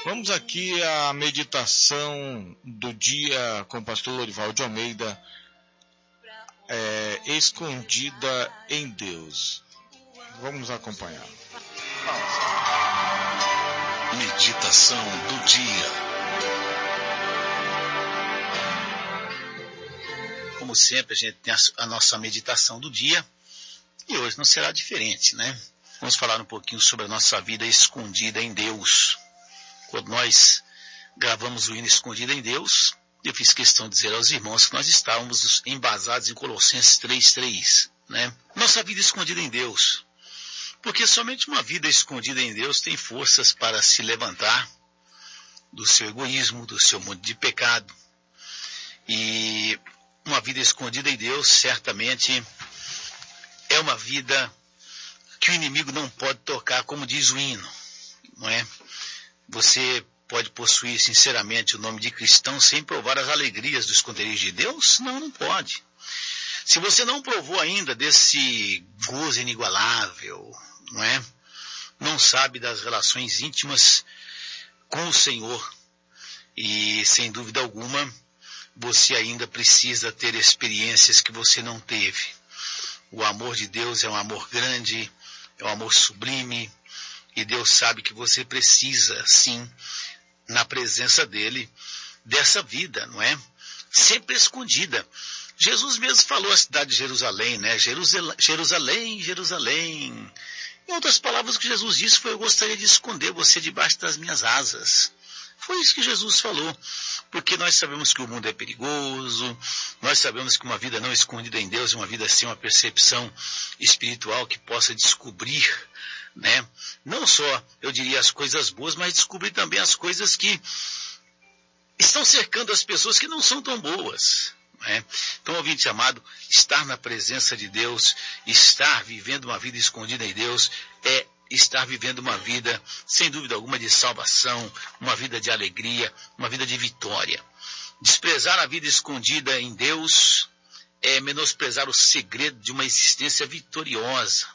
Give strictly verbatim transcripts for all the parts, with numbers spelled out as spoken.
Vamos aqui à meditação do dia com o pastor Lorival de Almeida, é, escondida em Deus. Vamos acompanhar. Meditação do dia. Como sempre, a gente tem a nossa meditação do dia e hoje não será diferente, né? Vamos falar um pouquinho sobre a nossa vida escondida em Deus. Quando nós gravamos o hino Escondida em Deus, eu fiz questão de dizer aos irmãos que nós estávamos embasados em Colossenses três, três, né? Nossa vida escondida em Deus. Porque somente uma vida escondida em Deus tem forças para se levantar do seu egoísmo, do seu mundo de pecado. E uma vida escondida em Deus, certamente, é uma vida que o inimigo não pode tocar, como diz o hino, não é? Você pode possuir sinceramente o nome de cristão sem provar as alegrias do esconderijo de Deus? Não, não pode. Se você não provou ainda desse gozo inigualável, não é? Não sabe das relações íntimas com o Senhor e, sem dúvida alguma, você ainda precisa ter experiências que você não teve. O amor de Deus é um amor grande, é um amor sublime, e Deus sabe que você precisa, sim, na presença dele, dessa vida, não é? Sempre escondida. Jesus mesmo falou a cidade de Jerusalém, né? Jerusalém, Jerusalém, Jerusalém. Em outras palavras, o que Jesus disse foi: eu gostaria de esconder você debaixo das minhas asas. Foi isso que Jesus falou, porque nós sabemos que o mundo é perigoso, nós sabemos que uma vida não escondida em Deus é uma vida sem uma percepção espiritual que possa descobrir, né? Não só, eu diria, as coisas boas, mas descobrir também as coisas que estão cercando as pessoas que não são tão boas. Né? Então, ouvinte amado, estar na presença de Deus, estar vivendo uma vida escondida em Deus, é estar vivendo uma vida, sem dúvida alguma, de salvação, uma vida de alegria, uma vida de vitória. Desprezar a vida escondida em Deus é menosprezar o segredo de uma existência vitoriosa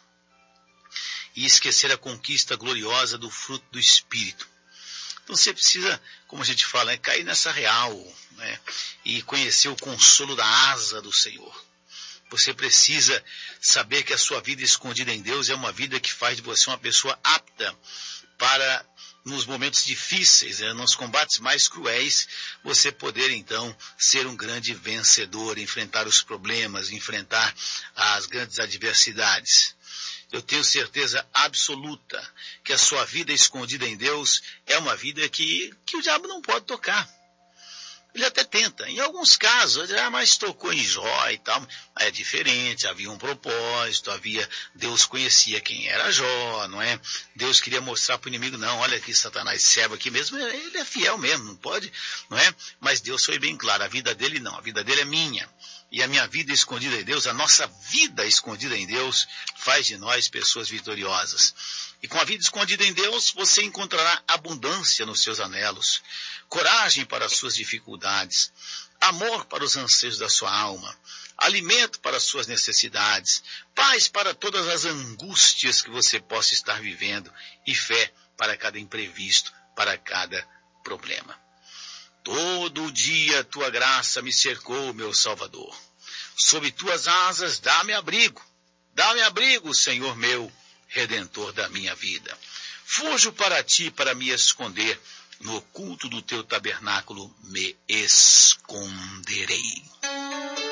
e esquecer a conquista gloriosa do fruto do Espírito. Então você precisa, como a gente fala, né, cair nessa real, né, e conhecer o consolo da asa do Senhor. Você precisa saber que a sua vida escondida em Deus é uma vida que faz de você uma pessoa apta para, nos momentos difíceis, né, nos combates mais cruéis, você poder então ser um grande vencedor, enfrentar os problemas, enfrentar as grandes adversidades. Eu tenho certeza absoluta que a sua vida escondida em Deus é uma vida que, que o diabo não pode tocar. Ele até tenta. Em alguns casos, ele jamais tocou em Jó e tal. É diferente, havia um propósito, havia... Deus conhecia quem era Jó, não é? Deus queria mostrar para o inimigo, não, olha aqui, Satanás, servo aqui mesmo, ele é fiel mesmo, não pode, não é? Mas Deus foi bem claro, a vida dele não, a vida dele é minha. E a minha vida escondida em Deus, a nossa vida escondida em Deus, faz de nós pessoas vitoriosas. E com a vida escondida em Deus, você encontrará abundância nos seus anelos, coragem para as suas dificuldades, amor para os anseios da sua alma, alimento para as suas necessidades, paz para todas as angústias que você possa estar vivendo e fé para cada imprevisto, para cada problema. Todo dia tua graça me cercou, meu Salvador. Sob tuas asas dá-me abrigo. Dá-me abrigo, Senhor meu, Redentor da minha vida. Fujo para ti para me esconder. No oculto do teu tabernáculo me esconderei.